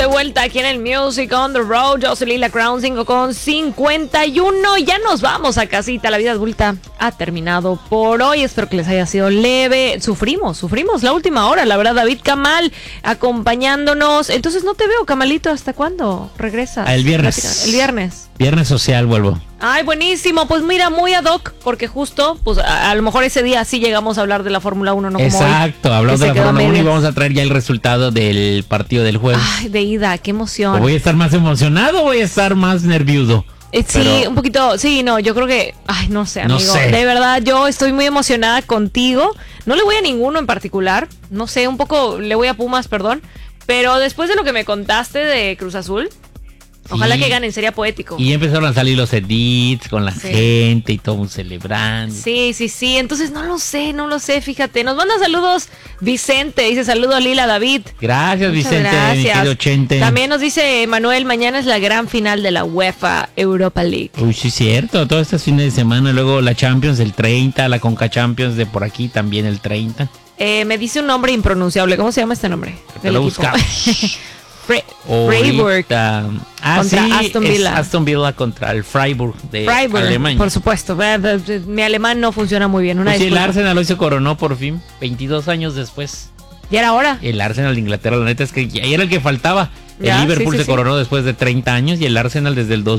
de vuelta aquí en el Music on the Road. Yo soy Lila Crown, 5:51. Ya nos vamos a casita. La vida adulta ha terminado por hoy. Espero que les haya sido leve. Sufrimos la última hora, la verdad. David Kamal acompañándonos. Entonces no te veo, Kamalito. ¿Hasta cuándo regresas? El viernes. El viernes. Viernes social vuelvo. Ay, buenísimo. Pues mira, muy ad hoc, porque justo, pues a lo mejor ese día sí llegamos a hablar de la Fórmula 1, no como exacto, hoy, hablamos de la Fórmula 1 y vamos a traer ya el resultado del partido del jueves. Ay, de ida, qué emoción. ¿O voy a estar más emocionado o voy a estar más nervioso? Sí, pero un poquito, sí, no, yo creo que, ay, no sé, amigo. No sé. De verdad, yo estoy muy emocionada contigo. No le voy a ninguno en particular. No sé, un poco le voy a Pumas, perdón. Pero después de lo que me contaste de Cruz Azul, ojalá que ganen, sería poético. Y empezaron a salir los edits con la gente y todo celebrando. Sí. Entonces no lo sé, fíjate. Nos manda saludos Vicente, dice saludo a Lila David. Gracias, Vicente, gracias. Mi querido Chente. También nos dice Manuel, mañana es la gran final de la UEFA Europa League. Uy, sí, cierto, todos estos fines de semana. Luego la Champions el 30, la Conca Champions de por aquí también el 30. Me dice un nombre impronunciable. ¿Cómo se llama este nombre? Te lo buscamos. Freiburg contra Aston Villa. Aston Villa contra el Freiburg de Alemania. Por supuesto, mi alemán no funciona muy bien. Pues sí, el Arsenal hoy se coronó por fin, 22 años después. ¿Ya era hora? El Arsenal de Inglaterra, la neta es que ya era el que faltaba. El Liverpool se coronó después de 30 años y el Arsenal desde el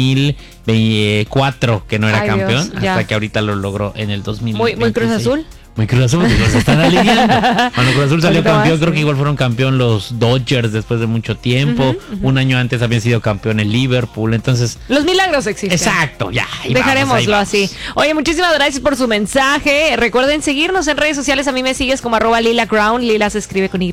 2004 que no era campeón, Dios, hasta que ahorita lo logró en el 2000. Muy Cruz Azul. Muy Cruz Azul, se están alineando. Cuando Cruz Azul salió campeón, creo que igual fueron campeón los Dodgers después de mucho tiempo. Un año antes habían sido campeón el Liverpool, entonces... Los milagros existen. Exacto, ya. Dejaremoslo así. Oye, muchísimas gracias por su mensaje. Recuerden seguirnos en redes sociales. A mí me sigues como @LilaCrown. Lila se escribe con Y.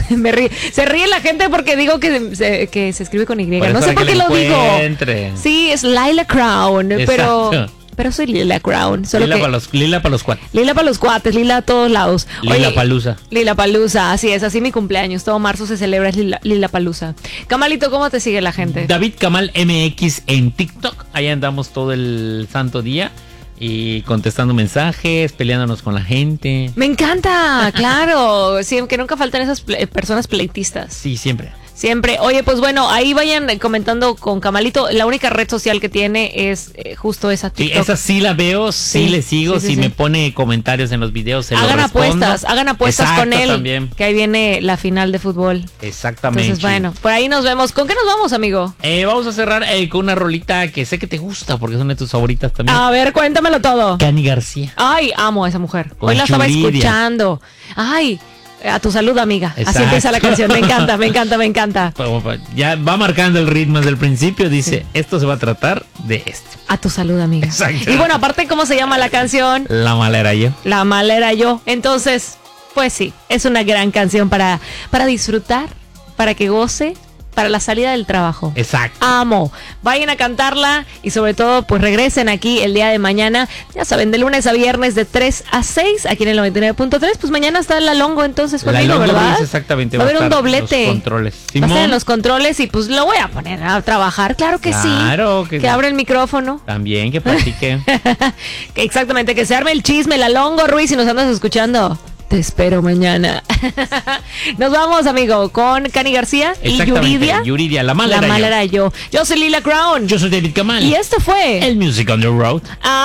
Se ríe la gente porque digo que se escribe con Y. No sé por qué lo digo. Sí, es Lila Crown, pero soy Lila Crown. Lila para los cuates. Lila para los cuates, Lila a todos lados. Lila Palusa. Lila Palusa, así es, así mi cumpleaños. Todo marzo se celebra Lila Palusa. Kamalito, ¿cómo te sigue la gente? David Kamal MX en TikTok. Ahí andamos todo el santo día. Y contestando mensajes, peleándonos con la gente. Me encanta, claro. Sí, que nunca faltan esas personas pleitistas. Sí, siempre. Siempre. Oye, pues bueno, ahí vayan comentando con Kamalito. La única red social que tiene es justo esa TikTok. Sí, esa sí la veo, sí le sigo. Sí, me pone comentarios en los videos, se hagan apuestas Exacto, con él. También. Que ahí viene la final de fútbol. Exactamente. Entonces, bueno, por ahí nos vemos. ¿Con qué nos vamos, amigo? Vamos a cerrar con una rolita que sé que te gusta porque son de tus favoritas también. A ver, cuéntamelo todo. Cani García. Ay, amo a esa mujer. Hoy la estaba escuchando. Ay, a tu salud, amiga. Exacto. Así empieza la canción. Me encanta. Ya va marcando el ritmo desde el principio. Dice, esto se va a tratar de esto. A tu salud, amiga. Exacto. Y bueno, aparte, ¿cómo se llama la canción? La mala era yo. La mala era yo. Entonces, pues sí, es una gran canción para disfrutar, para que goce, para la salida del trabajo. Exacto. Amo. Vayan a cantarla y sobre todo pues regresen aquí el día de mañana. Ya saben, de lunes a viernes de 3 a 6 aquí en el 99.3. Pues mañana está la Longo entonces conmigo, ¿verdad? Exactamente. Va a haber un doblete. Los controles. Va a estar en los controles y pues lo voy a poner a trabajar. Claro que sí. Claro que abra el micrófono. También, que practique. Exactamente, que se arme el chisme, la Longo, Ruiz, si nos andas escuchando. Te espero mañana. Nos vamos, amigo, con Cani García y Yuridia. Yuridia, la mala era yo. Yo soy Lila Crown. Yo soy David Kamal. Y esto fue el Music on the Road.